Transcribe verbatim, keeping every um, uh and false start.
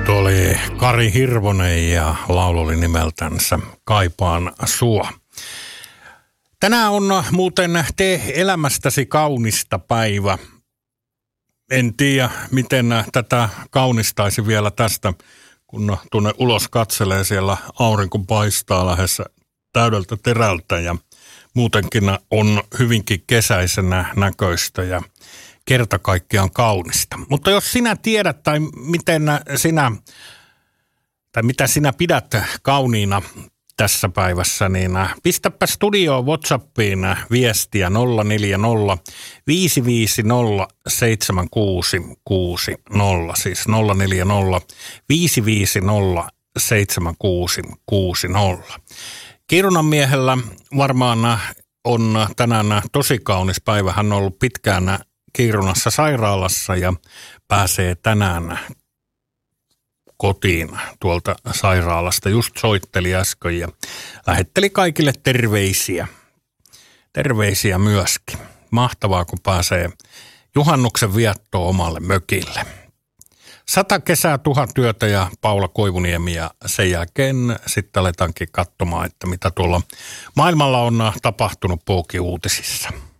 Tuo oli Kari Hirvonen ja laulu oli nimeltänsä Kaipaan sua. Tänään on muuten Tee elämästäsi kaunista päivä. En tiedä, miten tätä kaunistaisi vielä tästä, kun tuonne ulos katselee, siellä aurinko paistaa lähes täydeltä terältä ja muutenkin on hyvinkin kesäisenä näköistä ja kerta kaikkiaan kaunista. Mutta jos sinä tiedät tai miten sinä, tai mitä sinä pidät kauniina tässä päivässä, niin pistäpä studioon WhatsAppiin viestiä nolla neljä nolla viisi viisi nolla seitsemän kuusi kuusi nolla, siis nolla neljä nolla viisi viisi nolla seitsemän kuusi kuusi nolla. Kiirunan miehellä varmaan on tänään tosi kaunis päivä. Hän on ollut pitkään Kiirunassa sairaalassa ja pääsee tänään kotiin tuolta sairaalasta. Just soitteli äsken ja lähetteli kaikille terveisiä. Terveisiä myöskin. Mahtavaa, kun pääsee juhannuksen viettoon omalle mökille. Sata kesää, tuhat työtä ja Paula Koivuniemi, ja sen jälkeen sitten aletaankin katsomaan, että mitä tuolla maailmalla on tapahtunut Pooki uutisissa.